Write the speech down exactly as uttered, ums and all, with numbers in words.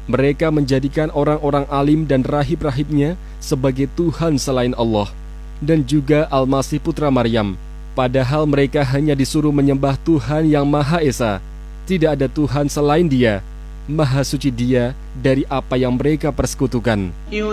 Mereka menjadikan orang-orang alim dan rahib-rahibnya sebagai Tuhan selain Allah, dan juga Al-Masih putra Maryam. Padahal mereka hanya disuruh menyembah Tuhan yang Maha Esa. Tidak ada Tuhan selain Dia. Maha suci Dia dari apa yang mereka persekutukan.